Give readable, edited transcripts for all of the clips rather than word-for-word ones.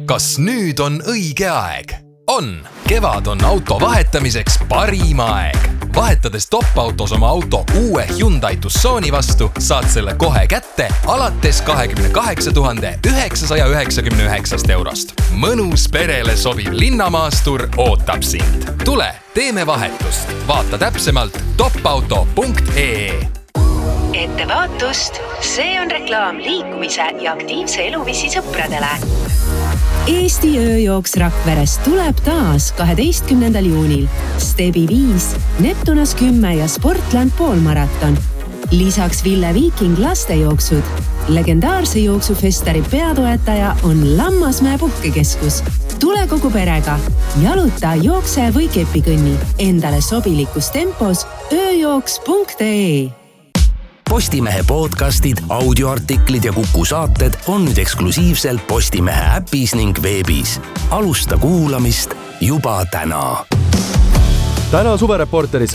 Kas nüüd on õige aeg? On! Kevad on auto vahetamiseks parim aeg. Vahetades top-autos oma auto uue Hyundai Tucsoni vastu, saad selle kohe kätte alates 28 999 eurost. Mõnus perele sobiv linnamaastur ootab sind. Tule, teeme vahetust. Vaata täpsemalt topauto.ee. Ettevaatust, see on reklaam liikumise ja aktiivse eluviisi sõpradele. Eesti ööjooks Rakveres tuleb taas 12. juunil. Stebi 5, Neptunas 10 ja Sportland poolmaraton. Lisaks Ville Viiking lastejooksud. Legendaarse jooksufestari peatoetaja on Lammasmäe puhkekeskus. Tule kogu perega. Jaluta, jookse või kepikõnni. Endale sobilikus tempos ööjooks.ee. Postimehe podcastid, audioartiklid ja Kuku saated on nüüd eksklusiivselt Postimehe äpis ning veebis. Alusta kuulamist juba täna. Täna suvereporteris.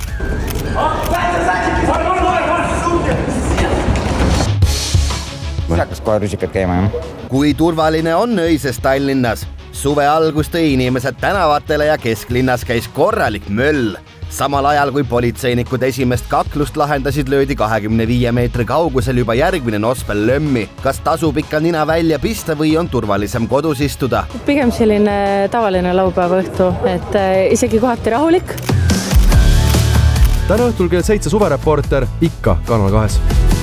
Hakkas kohe rüsikad käima, jah? Kui turvaline on öises Tallinnas? Suve algus tõi inimesed tänavatele ja kesklinnas käis korralik möll. Samal ajal kui politseinikud esimest kaklust lahendasid, löödi 25 meetri kaugusel juba järgmine Nospel lömmi. Kas tasub ikka nina välja pista või on turvalisem kodus istuda? Pigem selline tavaline laupäeva õhtu, et isegi kohati rahulik. Täna õhtul kell 7 suvereporter ikka Kanal 2.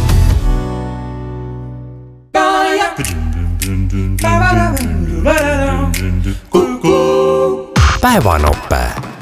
Päevanoppe.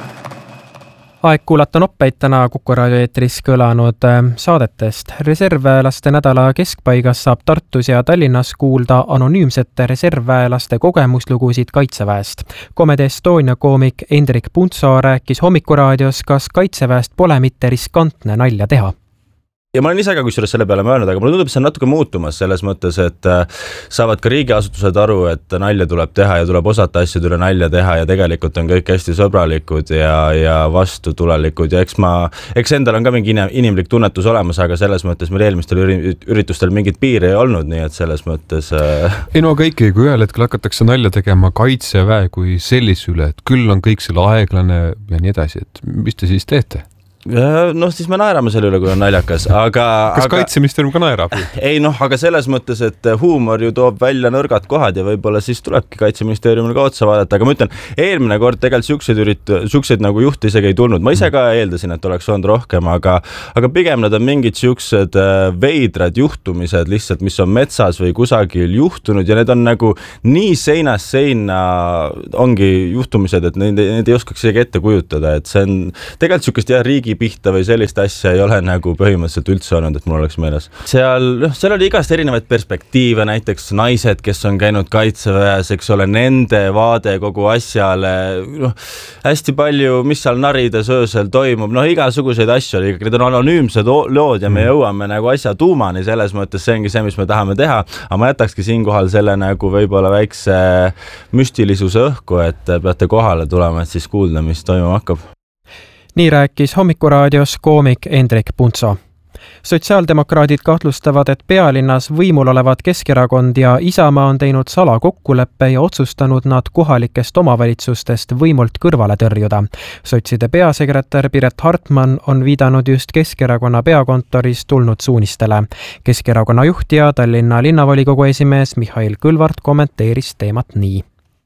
Aeg kuulata noppeid täna Kuku raadio eetris kõlanud saadetest. Reservväelaste nädala keskpaigas saab Tartus ja Tallinnas kuulda anonüümsete reservväelaste kogemuslugusid Kaitseväest. Comedy Estonia koomik Hendrik Puntso rääkis Hommikuraadios, kas Kaitseväest pole mitte riskantne nalja teha. Ja ma olen ise ka kusjuures selle peale mõelnud, aga mulle tundub, see on natuke muutumas selles mõttes, et saavad ka riigiasutused aru, et nalja tuleb teha ja tuleb osata asjad üle nalja teha ja tegelikult on kõik hästi sõbralikud ja vastutulelikud ja eks endal on ka mingi inimlik tunnetus olemas, aga selles mõttes meil eelmistel üritustel mingit piiri ei olnud, nii et selles mõttes... Ei no aga ikkagi, kui ühel hetkel hakatakse nalja tegema Kaitseväe kui sellise üle, et küll on kõik selle aeglane ja nii edasi, et mis te siis teete? No siis me naerame selle üle, kui on naljakas, aga... Kas Kaitseministeerium ka naerab? Ei aga selles mõttes, et huumor ju toob välja nõrgad kohad ja võib-olla siis tulebki Kaitseministeeriumil ka otsa vaadata, aga ma ütlen, eelmine kord tegelikult siukseid nagu juhti isegi ei tulnud. Ma ise ka eeldasin, et oleks olnud rohkem, aga pigem nad on mingid siuksed veidrad juhtumised lihtsalt, mis on metsas või kusagil juhtunud ja need on nagu nii seinast seina ongi juhtumised, et need ei oskaks isegi ette kujutada, et see on tegelikult siukest riigi pihta või sellist asja ei ole nagu põhimõtteliselt üldse olnud, et mul oleks meeles. Seal oli igast erinevaid perspektiive, näiteks naised, kes on käinud Kaitseväes, eks ole, nende vaade kogu asjale, hästi palju, mis seal narides öösel toimub, igasuguseid asju oli, need on anonüümsed lood ja me jõuame nagu asja tuumani, selles mõttes see ongi see, mis me tahame teha, aga ma jätakski siinkohal selle nagu võib-olla väikse müstilisuse õhku, et peate kohale tulema, et siis kuulda, mis toimuma hakkab. Nii rääkis Hommikuraadios koomik Hendrik Puntso. Sotsiaaldemokraadid kahtlustavad, et pealinnas võimul olevad Keskerakond ja Isamaa on teinud salakokkuleppe ja otsustanud nad kohalikest omavalitsustest võimult kõrvale tõrjuda. Sotside peasekretär Piret Hartman on viidanud just Keskerakonna peakontoris tulnud suunistele. Keskerakonna juht ja Tallinna linnavolikogu esimees Mihhail Kõlvart kommenteeris teemat nii.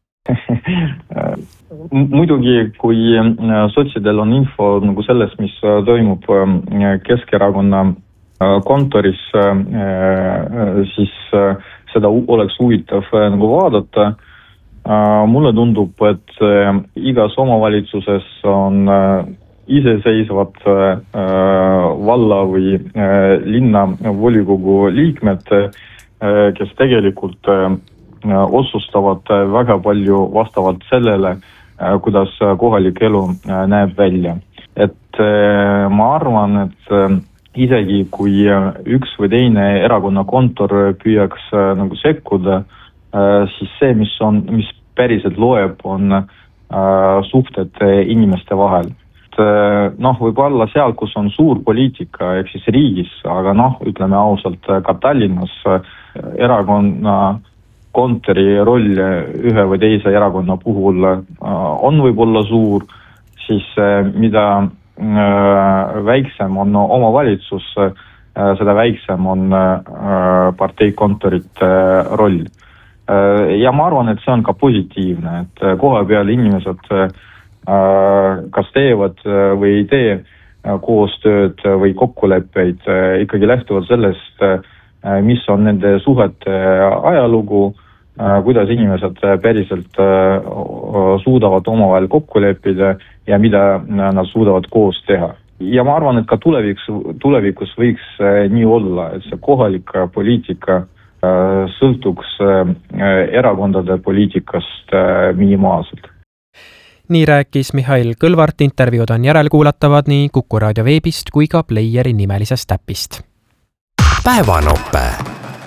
Muidugi, kui sotsidel on info nagu selles, mis toimub Keskerakonna kontoris, siis seda oleks huvitav nagu vaadata. Mulle tundub, et igas omavalitsuses on iseseisvad valla või linna volikogu liikmed, kes tegelikult otsustavad väga palju vastavalt sellele, kuidas kohalik elu näeb välja. Et ma arvan, et isegi kui üks või teine erakonna kontor püüaks nagu sekkuda, siis see, mis päriselt loeb, on suhted inimeste vahel. Võib-olla seal, kus on suur poliitika, ehk siis riigis, aga ütleme ausalt, ka Tallinnas erakonna kontori roll ühe või teise erakonna puhul on võib-olla suur, siis mida väiksem on omavalitsus, seda väiksem on parteikontorite roll. Ja ma arvan, et see on ka positiivne, et koha peal inimesed kas teevad või ei tee koostööd või kokkuleppeid, ikkagi lähtuvad sellest, mis on nende suhete ajalugu, kuidas inimesed päriselt suudavad omavahel kokku leppida ja mida nad suudavad koos teha. Ja ma arvan, et ka tulevikus võiks nii olla, et see kohalik poliitika sõltuks erakondade poliitikast minimaalselt. Nii rääkis Mihhail Kõlvart, intervjuud on järelkuulatavad nii Kuku Raadio veebist kui ka Playeri nimelisest äpist. Päevanope.